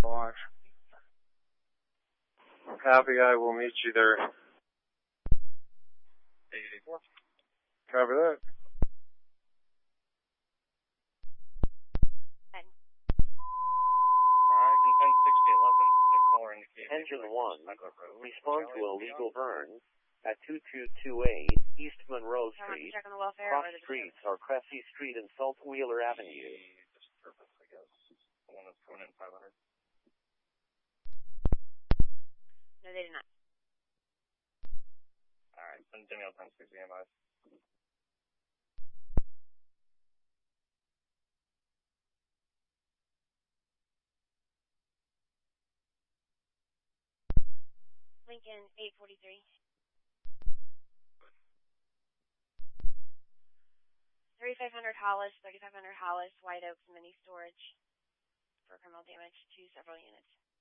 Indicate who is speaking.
Speaker 1: Watch. Copy, I will meet you there.
Speaker 2: 884.
Speaker 1: Copy that.
Speaker 2: Alright, consent 6011. The caller indicates.
Speaker 3: Engine 1, respond to a legal burn at 2228 East Monroe Street. Cross streets are Cressy Street and Salt Wheeler Avenue.
Speaker 2: Just purpose, I guess. The one that's coming in 500.
Speaker 4: No, they did not.
Speaker 2: Alright, send Jimmy out time 6 EMIs.
Speaker 4: Lincoln 843. 3500 Hollis, 3500 Hollis, White Oaks Mini Storage for criminal damage to several units.